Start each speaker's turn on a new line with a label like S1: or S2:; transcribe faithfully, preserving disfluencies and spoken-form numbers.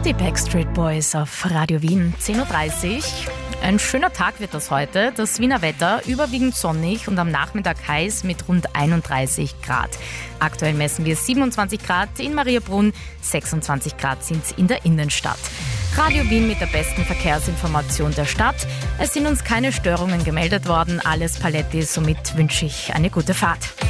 S1: Die Backstreet Boys auf Radio Wien, zehn Uhr dreißig. Ein schöner Tag wird das heute. Das Wiener Wetter überwiegend sonnig und am Nachmittag heiß mit rund einunddreißig Grad. Aktuell messen wir siebenundzwanzig Grad in Mariabrunn, sechsundzwanzig Grad sind es in der Innenstadt. Radio Wien mit der besten Verkehrsinformation der Stadt. Es sind uns keine Störungen gemeldet worden. Alles paletti, somit wünsche ich eine gute Fahrt.